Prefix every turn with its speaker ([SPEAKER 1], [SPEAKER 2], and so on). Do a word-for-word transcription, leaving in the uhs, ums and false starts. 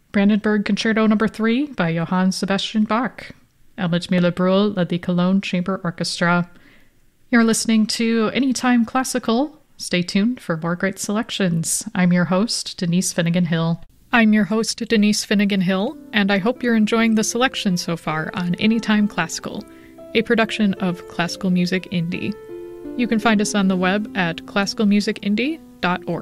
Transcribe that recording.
[SPEAKER 1] Brandenburg Concerto Number three by Johann Sebastian Bach. Albert Müller-Brühl led the Cologne Chamber Orchestra. You're listening to Anytime Classical. Stay tuned for more great selections. I'm your host, Denise Finnegan Hill. I'm your host, Denise Finnegan Hill, and I hope you're enjoying the selection so far on Anytime Classical, a production of Classical Music Indie. You can find us on the web at classical music indie dot org.